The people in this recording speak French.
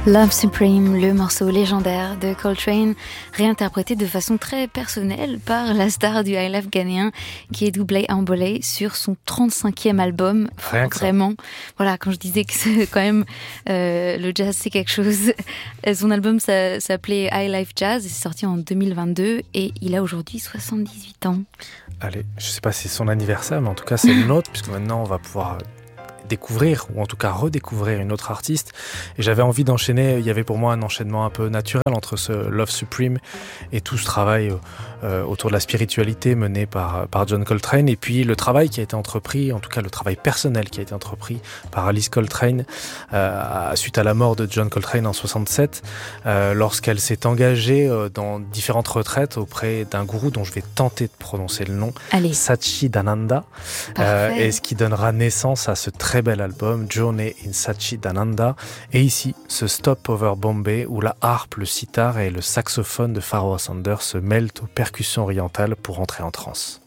Love Supreme, le morceau légendaire de Coltrane, réinterprété de façon très personnelle par la star du high life ghanéen qui est Doublé Ambolé sur son 35e album. Rien que Vraiment, ça. Voilà, quand je disais que c'est quand même le jazz c'est quelque chose. Son album s'appelait High Life Jazz et c'est sorti en 2022 et il a aujourd'hui 78 ans. Allez, je sais pas si c'est son anniversaire, mais en tout cas c'est le nôtre puisque maintenant on va pouvoir découvrir, ou en tout cas redécouvrir une autre artiste. Et j'avais envie d'enchaîner, il y avait pour moi un enchaînement un peu naturel entre ce Love Supreme et tout ce travail autour de la spiritualité mené par John Coltrane, et puis le travail qui a été entrepris, en tout cas le travail personnel qui a été entrepris par Alice Coltrane suite à la mort de John Coltrane en 67, lorsqu'elle s'est engagée dans différentes retraites auprès d'un gourou dont je vais tenter de prononcer le nom, Satchidananda, et ce qui donnera naissance à ce très bel album, Journey in Satchidananda, et ici, ce Stop Over Bombay, où la harpe, le sitar et le saxophone de Pharoah Sanders se mêlent aux percussions orientales pour entrer en transe.